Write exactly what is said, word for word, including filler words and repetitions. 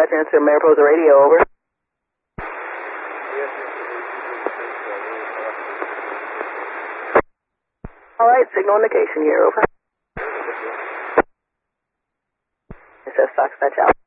Roger, answer Mariposa Radio, over. All right, signal indication here, over. It says Foxtrot out.